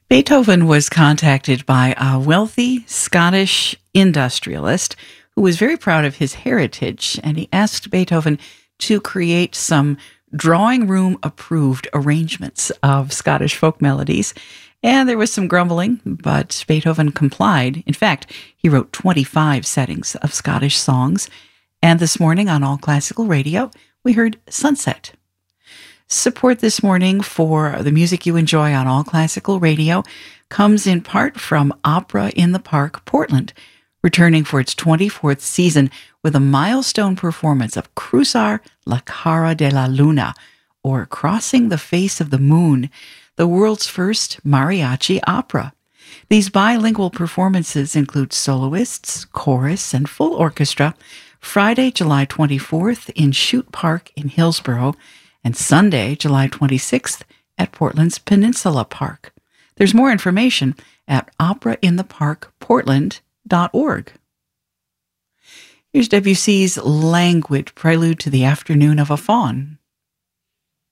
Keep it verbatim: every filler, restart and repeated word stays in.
Beethoven was contacted by a wealthy Scottish industrialist who was very proud of his heritage, and he asked Beethoven to create some drawing room approved arrangements of Scottish folk melodies. And there was some grumbling, but Beethoven complied. In fact, he wrote twenty-five settings of Scottish songs. And this morning on All Classical Radio, we heard Sunset. Support this morning for the music you enjoy on All Classical Radio comes in part from Opera in the Park, Portland, returning for its twenty-fourth season with a milestone performance of Cruzar la Cara de la Luna, or Crossing the Face of the Moon, the world's first mariachi opera. These bilingual performances include soloists, chorus, and full orchestra, Friday, July twenty-fourth in Chute Park in Hillsborough, and Sunday, July twenty-sixth at Portland's Peninsula Park. There's more information at opera in the park portland dot org. Here's Debussy's languid prelude to the afternoon of a faun.